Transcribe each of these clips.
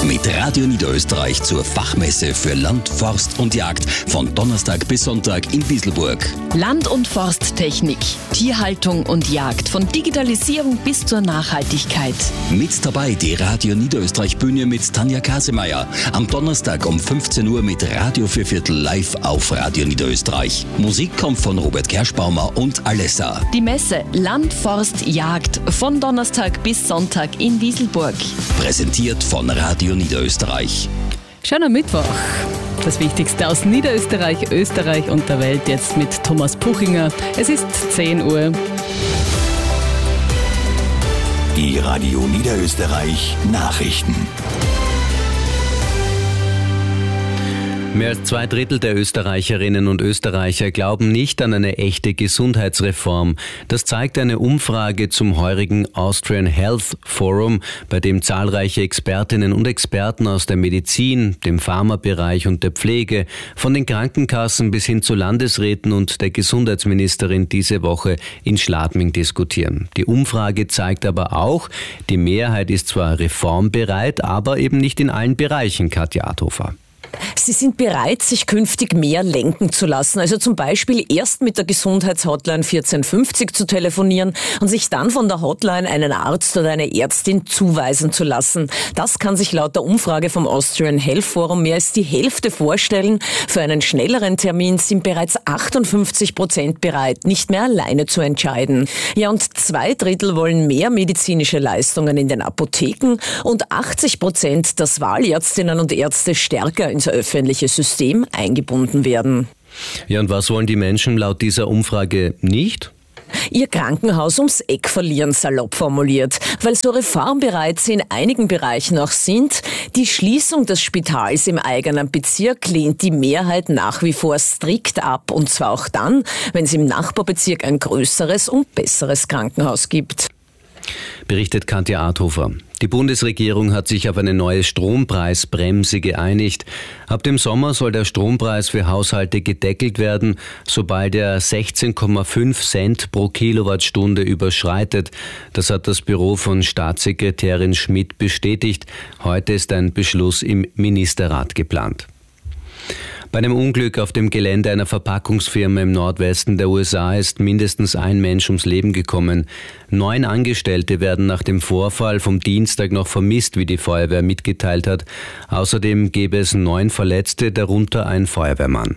mit Radio Niederösterreich zur Fachmesse für Land, Forst und Jagd von Donnerstag bis Sonntag in Wieselburg. Land- und Forsttechnik, Tierhaltung und Jagd, von Digitalisierung bis zur Nachhaltigkeit. Mit dabei die Radio Niederösterreich Bühne mit Tanja Kasemeyer. Am Donnerstag um 15 Uhr mit Radio Vierviertel live auf Radio Niederösterreich. Musik kommt von Robert Kerschbaumer und Alessa. Die Messe Land, Forst, Jagd von Donnerstag bis Sonntag in Wieselburg. Präsentiert von Radio Niederösterreich. Schöner Mittwoch. Das Wichtigste aus Niederösterreich, Österreich und der Welt jetzt mit Thomas Puchinger. Es ist 10 Uhr. Die Radio Niederösterreich Nachrichten. Mehr als 2/3 der Österreicherinnen und Österreicher glauben nicht an eine echte Gesundheitsreform. Das zeigt eine Umfrage zum heurigen Austrian Health Forum, bei dem zahlreiche Expertinnen und Experten aus der Medizin, dem Pharmabereich und der Pflege, von den Krankenkassen bis hin zu Landesräten und der Gesundheitsministerin diese Woche in Schladming diskutieren. Die Umfrage zeigt aber auch, die Mehrheit ist zwar reformbereit, aber eben nicht in allen Bereichen, Katja Adhofer. Sie sind bereit, sich künftig mehr lenken zu lassen. Also zum Beispiel erst mit der Gesundheitshotline 1450 zu telefonieren und sich dann von der Hotline einen Arzt oder eine Ärztin zuweisen zu lassen. Das kann sich laut der Umfrage vom Austrian Health Forum mehr als die Hälfte vorstellen. Für einen schnelleren Termin sind bereits 58% bereit, nicht mehr alleine zu entscheiden. Ja, und 2/3 wollen mehr medizinische Leistungen in den Apotheken und 80%, dass Wahlärztinnen und Ärzte stärker ins öffentliche System eingebunden werden. Ja, und was wollen die Menschen laut dieser Umfrage nicht? Ihr Krankenhaus ums Eck verlieren, salopp formuliert. Weil so reformbereit sie in einigen Bereichen auch sind, die Schließung des Spitals im eigenen Bezirk lehnt die Mehrheit nach wie vor strikt ab. Und zwar auch dann, wenn es im Nachbarbezirk ein größeres und besseres Krankenhaus gibt. Berichtet Katja Adhofer. Die Bundesregierung hat sich auf eine neue Strompreisbremse geeinigt. Ab dem Sommer soll der Strompreis für Haushalte gedeckelt werden, sobald er 16,5 Cent pro Kilowattstunde überschreitet. Das hat das Büro von Staatssekretärin Schmidt bestätigt. Heute ist ein Beschluss im Ministerrat geplant. Bei einem Unglück auf dem Gelände einer Verpackungsfirma im Nordwesten der USA ist mindestens ein Mensch ums Leben gekommen. 9 Angestellte werden nach dem Vorfall vom Dienstag noch vermisst, wie die Feuerwehr mitgeteilt hat. Außerdem gäbe es 9 Verletzte, darunter ein Feuerwehrmann.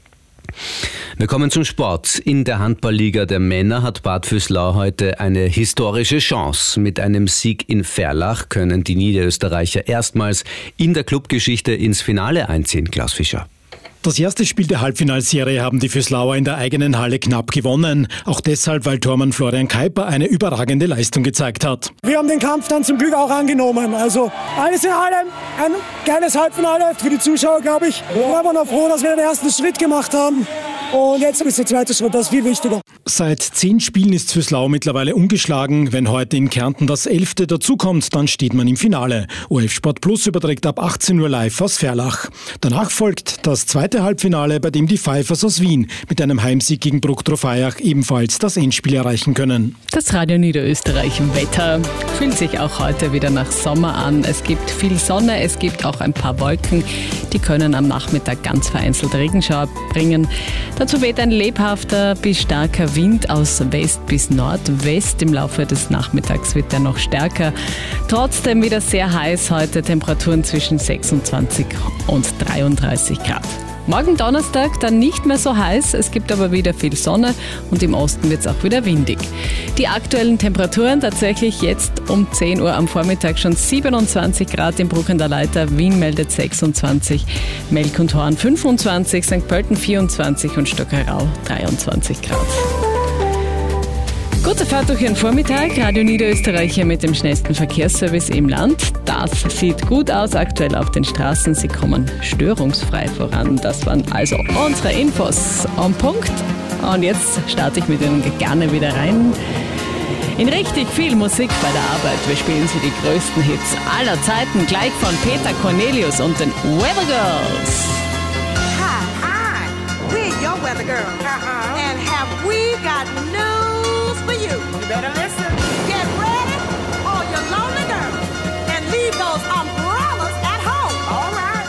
Wir kommen zum Sport. In der Handballliga der Männer hat Bad Vöslau heute eine historische Chance. Mit einem Sieg in Verlach können die Niederösterreicher erstmals in der Clubgeschichte ins Finale einziehen. Klaus Fischer. Das erste Spiel der Halbfinalserie haben die Vöslauer in der eigenen Halle knapp gewonnen. Auch deshalb, weil Tormann Florian Kuiper eine überragende Leistung gezeigt hat. Wir haben den Kampf dann zum Glück auch angenommen. Also alles in allem ein geiles Halbfinale für die Zuschauer, glaube ich. Wir waren noch froh, dass wir den ersten Schritt gemacht haben. Und jetzt ist der zweite Schritt, das ist viel wichtiger. Seit 10 Spielen ist Vöslau mittlerweile ungeschlagen. Wenn heute in Kärnten das 11. dazukommt, dann steht man im Finale. ORF Sport Plus überträgt ab 18 Uhr live aus Verlach. Danach folgt das zweite Halbfinale, bei dem die Pfeifers aus Wien mit einem Heimsieg gegen Bruck Trofeiach ebenfalls das Endspiel erreichen können. Das Radio Niederösterreich Wetter fühlt sich auch heute wieder nach Sommer an. Es gibt viel Sonne, es gibt auch ein paar Wolken. Die können am Nachmittag ganz vereinzelt Regenschauer bringen. Dazu weht ein lebhafter bis starker Wind aus West bis Nordwest. Im Laufe des Nachmittags wird er noch stärker. Trotzdem wieder sehr heiß heute, Temperaturen zwischen 26 und 33 Grad. Morgen Donnerstag dann nicht mehr so heiß, es gibt aber wieder viel Sonne und im Osten wird es auch wieder windig. Die aktuellen Temperaturen tatsächlich jetzt um 10 Uhr am Vormittag schon 27 Grad im Bruck in der Leiter, Wien meldet 26, Melk und Horn 25, St. Pölten 24 und Stockerau 23 Grad. Gute Fahrt durch Ihren Vormittag. Radio Niederösterreich hier mit dem schnellsten Verkehrsservice im Land. Das sieht gut aus aktuell auf den Straßen. Sie kommen störungsfrei voran. Das waren also unsere Infos am Punkt. Und jetzt starte ich mit Ihnen gerne wieder rein in richtig viel Musik bei der Arbeit. Wir spielen Sie die größten Hits aller Zeiten. Gleich von Peter Cornelius und den Weather Girls. Hi, we're your Weather Girls. And have we got news for you? You better listen.